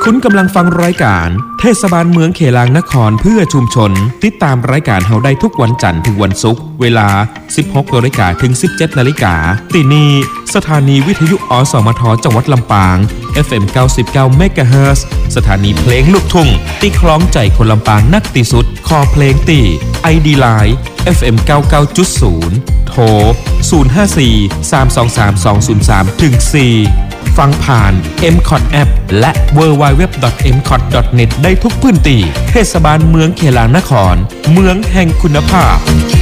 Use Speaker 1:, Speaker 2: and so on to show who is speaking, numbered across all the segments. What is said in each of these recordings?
Speaker 1: คุณกำลังฟังรายการเทศบาลเมืองเขลางนครเพื่อชุมชนติดตามรายการเฮาได้ทุกวันจันทร์ถึงวันศุกร์เวลา 16:00 นถึง 17:00 นที่นี่สถานีวิทยุอสมทจังหวัดลำปาง FM 99 MHz สถานีเพลงลูกทุ่งที่คล้องใจคนลำปางนักที่สุดคอเพลงตี ID Line FM 99.0 โทร 054 323 203 ถึง 4ฟังผ่าน MCOT App และ www.mcot.net ได้ทุกพื้นที่เทศบาลเมืองเขลางนครเมืองแห่งคุณภาพ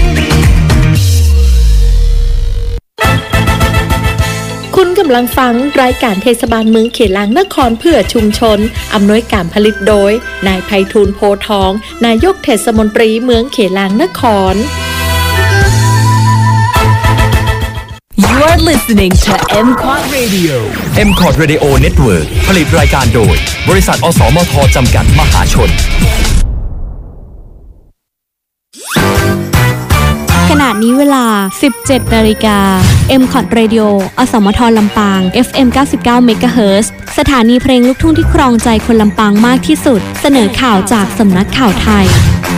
Speaker 2: คุณกำลังฟังรายการเทศบาลเมืองเขลางนครเพื่อชุมชนอำนวยการผลิตโดยนายไพฑูรย์โพทองนายกเทศมนตรีเมืองเขลางนคร
Speaker 3: You are listening to MCOT Radio.
Speaker 4: MCOT Radio Network ผลิตรายการโดยบริษัทอสมทจำกัดมหาชน
Speaker 3: ขณะนี้เวลา 17:00 นMCOT Radio อสมทลำปาง FM 99 MHz สถานีเพลงลูกทุ่งที่ครองใจคนลำปางมากที่สุดเสนอข่าวจากสำนักข่าวไทย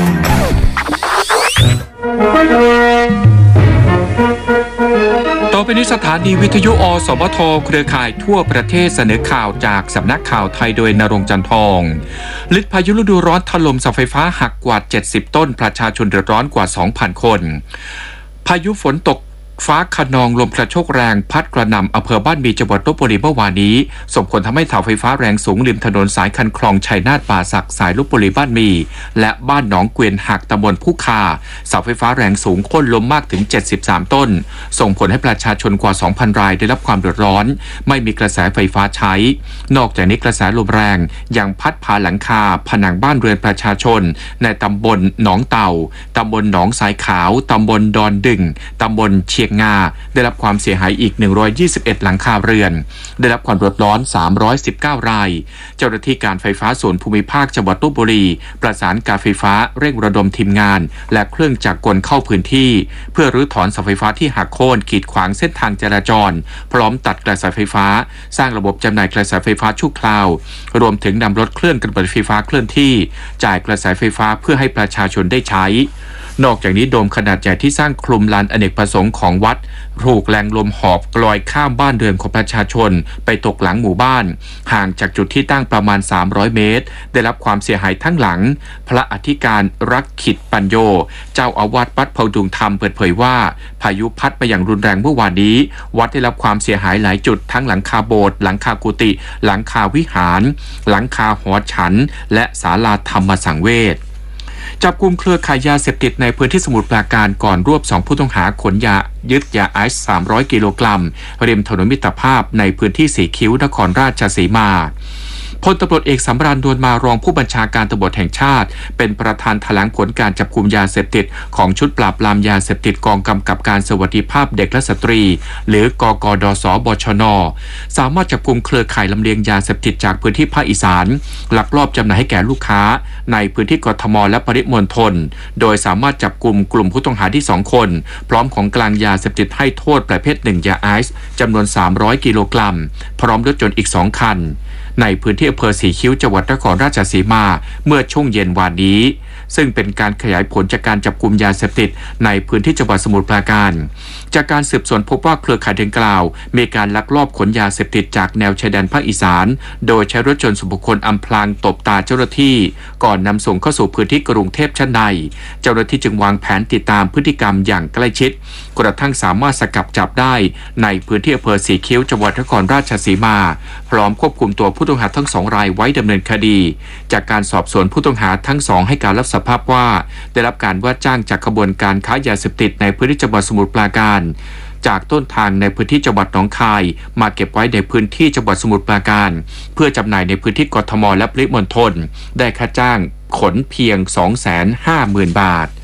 Speaker 5: ต่อไปนี้สถานีวิทยุอสมทเครือข่ายทั่วประเทศเสนอข่าวจากสำนักข่าวไทยโดยณรงค์จันทองฤทธิ์พายุฤดูร้อนถล่มเสาไฟฟ้าหักกว่า70ต้นประชาชนเดือดร้อนกว่า 2,000 คนพายุฝนตกฟ้าคะนองลมกระโชกแรงพัดกระหน่ำอำเภอบ้านมีจังหวัดลพบุรีเมื่อวานนี้ส่งผลทำให้เสาไฟฟ้าแรงสูงริมถนนสายคันคลองชัยนาทป่าสักสายลพบุรีบ้านมีและบ้านหนองเกวียนหักตำบลผู้คาเสาไฟฟ้าแรงสูงโค่นล้มมากถึง73ต้นส่งผลให้ประชาชนกว่า 2,000 รายได้รับความเดือดร้อนไม่มีกระแสไฟฟ้าใช้นอกจากนี้กระแสลมแรงยังพัดพาหลังคาผนังบ้านเรือนประชาชนในตำบลหนองเต่าตำบลหนองสายขาวตำบลดอนดึงตำบลเชียงงาได้รับความเสียหายอีก121หลังคาเรือนได้รับความเดือดร้อน319รายเจ้าหน้าที่การไฟฟ้าส่วนภูมิภาคจังหวัดลพบุรีประสานการไฟฟ้าเร่งระดมทีมงานและเครื่องจักรกลเข้าพื้นที่เพื่อรื้อถอนเสาไฟฟ้าที่หักโค่นกีดขวางเส้นทางจราจรพร้อมตัดกระแสไฟฟ้าสร้างระบบจำหน่ายกระแสไฟฟ้าชั่วคราวรวมถึงนำรถเครื่องกระบายไฟฟ้าเคลื่อนที่จ่ายกระแสไฟฟ้าเพื่อให้ประชาชนได้ใช้นอกจากนี้โดมขนาดใหญ่ที่สร้างคลุมลานอเนกประสงค์ของวัดถูกแรงลมหอบกลอยข้ามบ้านเรือนของประชาชนไปตกหลังหมู่บ้านห่างจากจุดที่ตั้งประมาณ300เมตรได้รับความเสียหายทั้งหลังพระอธิการรักขิตปัญโยเจ้าอาวาสวัดพดุงธรรมเปิดเผยว่าพายุพัดไปอย่างรุนแรงเมื่อวานนี้วัดได้รับความเสียหายหลายจุดทั้งหลังคาโบสถ์หลังคากุฏิหลังคาวิหารหลังคาหอฉันและศาลาธรรมสังเวชจับกุมเครือข่ายยาเสพติดในพื้นที่สมุทรปราการก่อนรวบ2ผู้ต้องหาขนยายึดยาไอซ์300กิโลกรัมริมถนนมิตรภาพในพื้นที่สีคิ้วนครราชสีมาพลตำรวจเอกสำราญ ดวนมารองผู้บัญชาการตำรวจแห่งชาติเป็นประธานแถลงผลการจับกุมยาเสพติดของชุดปราบปรามยาเสพติดกองกำกับการสวัสดิภาพเด็กและสตรีหรือกกดสบชน.สามารถจับกุมเครือข่ายลำเลียงยาเสพติดจากพื้นที่ภาคอีสานลักลอบจำหน่ายให้แก่ลูกค้าในพื้นที่กทมและปริมณฑลโดยสามารถจับกุมกลุ่มผู้ต้องหาที่2คนพร้อมของกลางยาเสพติดให้โทษประเภท1ยาไอซ์จำนวน300กิโลกรัมพร้อมรถยนต์อีก2คันในพื้นที่อำเภอสีคิ้วจังหวัดนครราชสีมาเมื่อช่วงเย็นวานนี้ซึ่งเป็นการขยายผลจากการจับกุมยาเสพติดในพื้นที่จังหวัดสมุทรปราการจากการสืบสวนพบว่าเครือข่ายดังกล่าวมีการลักลอบขนยาเสพติดจากแนวชายแดนภาคอีสานโดยใช้รถยนต์ส่วนบุคคลอำพรางตบตาเจ้าหน้าที่ก่อนนำส่งเข้าสู่พื้นที่กรุงเทพชั้นในเจ้าหน้าที่จึงวางแผนติดตามพฤติกรรมอย่างใกล้ชิดกระทั่งสามารถสกัดจับได้ในพื้นที่อำเภอสีคิ้วจังหวัดนครราชสีมาพร้อมควบคุมตัวผู้ต้องหาทั้ง2รายไว้ดำเนินคดีจากการสอบสวนผู้ต้องหาทั้ง2ให้การรับสารภาพว่าได้รับการว่าจ้างจากขบวนการค้ายาเสพติดในพื้นที่จังหวัดสมุทรปราการจากต้นทางในพื้นที่จังหวัดหนองคายมาเก็บไว้ในพื้นที่จังหวัดสมุทรปราการเพื่อจำหน่ายในพื้นที่กทมและปริมณฑลได้ค่าจ้างขนเพียง 250,000 บาท